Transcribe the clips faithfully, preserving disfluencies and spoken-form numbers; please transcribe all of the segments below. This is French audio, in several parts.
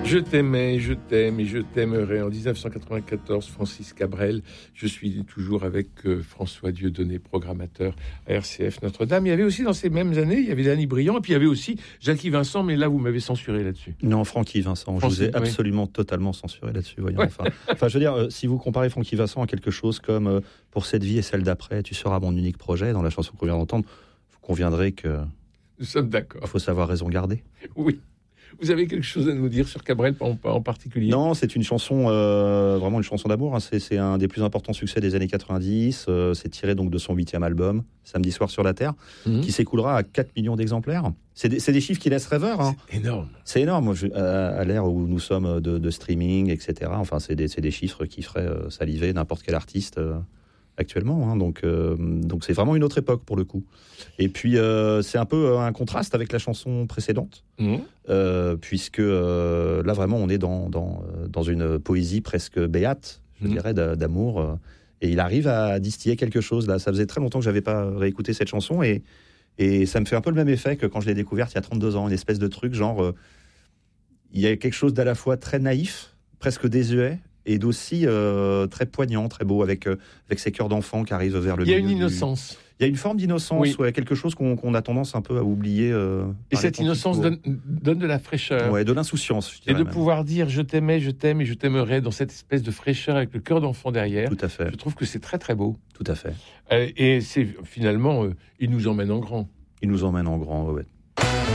Je t'aimais, je t'aime et je t'aimerai. En dix-neuf cent quatre-vingt-quatorze, Francis Cabrel. Je suis toujours avec euh, François Dieudonné, programmateur à R C F Notre-Dame. Il y avait aussi dans ces mêmes années, il y avait Danny Briand et puis il y avait aussi Jackie Vincent, mais là vous m'avez censuré là-dessus. Non, Francky Vincent, Francky, je vous ai oui. absolument totalement censuré là-dessus. Voyons. Ouais. Enfin, enfin, je veux dire, euh, si vous comparez Francky Vincent à quelque chose comme euh, pour cette vie et celle d'après, tu seras mon unique projet, dans la chanson qu'on vient d'entendre, vous conviendrez que Nous sommes d'accord. il faut savoir raison garder. Oui. Vous avez quelque chose à nous dire sur Cabrel en, en particulier? Non, c'est une chanson, euh, vraiment une chanson d'amour. Hein. C'est, c'est un des plus importants succès des années quatre-vingt-dix. Euh, c'est tiré donc de son huitième album, Samedi soir sur la Terre, mmh. qui s'écoulera à quatre millions d'exemplaires. C'est des, c'est des chiffres qui laissent rêveur. Hein. C'est énorme. C'est énorme. Je, à, à l'ère où nous sommes de, de streaming, et cetera. Enfin, c'est des, c'est des chiffres qui feraient euh, saliver n'importe quel artiste euh, actuellement. Hein. Donc, euh, donc c'est vraiment une autre époque pour le coup. Et puis, euh, c'est un peu un contraste avec la chanson précédente. Mmh. Euh, puisque euh, là vraiment on est dans, dans, dans une poésie presque béate, je mmh. dirais, d'amour, euh, et il arrive à distiller quelque chose là. Ça faisait très longtemps que j'avais pas réécouté cette chanson et, et ça me fait un peu le même effet que quand je l'ai découverte il y a trente-deux ans, une espèce de truc genre euh, il y a quelque chose d'à la fois très naïf, presque désuet, et d'aussi euh, très poignant, très beau, avec, euh, avec ces cœurs d'enfants qui arrivent vers le milieu. Il y a une innocence. Du... Il y a une forme d'innocence, oui. Ouais, quelque chose qu'on, qu'on a tendance un peu à oublier. Euh, et cette innocence donne, donne de la fraîcheur. Ouais, de l'insouciance. Et de même. pouvoir dire je t'aimais, je t'aime et je t'aimerai dans cette espèce de fraîcheur avec le cœur d'enfant derrière. Tout à fait. Je trouve que c'est très très beau. Tout à fait. Euh, et c'est finalement, euh, il nous emmène en grand. Il nous emmène en grand, ouais.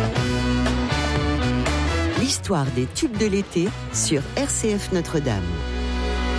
L'histoire des tubes de l'été sur R C F Notre-Dame.